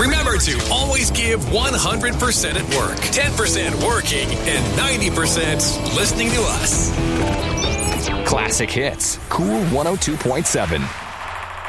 Remember to always give 100% at work, 10% working, and 90% listening to us. Classic Hits, Cool 102.7.